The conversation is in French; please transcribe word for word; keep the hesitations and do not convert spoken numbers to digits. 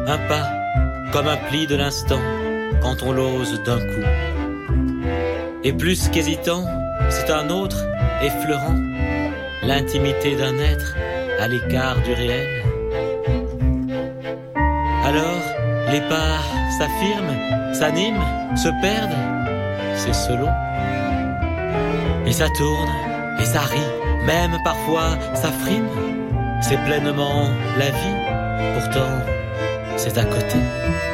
un pas, comme un pli de l'instant, quand on l'ose d'un coup. Et plus qu'hésitant, c'est un autre, effleurant, l'intimité d'un être à l'écart du réel. Alors, les pas s'affirment, s'animent, se perdent, c'est selon. Et ça tourne, et ça rit, même parfois ça frime. C'est pleinement la vie, pourtant c'est à côté.